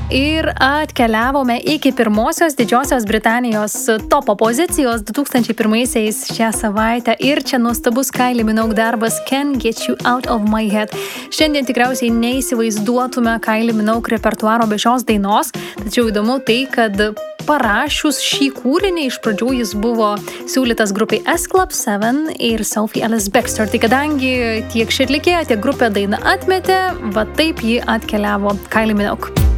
Ir atkeliavome iki pirmosios Didžiosios Britanijos topo pozicijos 2001-aisiais šią savaitę. Ir čia nuostabus Kylie Minogue darbas Can't Get You Out of My Head. Šiandien tikriausiai neįsivaizduotume Kylie Minogue repertuaro be šios dainos, tačiau įdomu tai, kad parašius šį kūrinį iš pradžių jis buvo siūlytas grupiai S Club 7 ir Sophie Ellis-Bextor. Tai kadangi tiek ši atlikėja, tiek grupė dainą atmetė, va taip ji atkeliavo Kylie Minogue.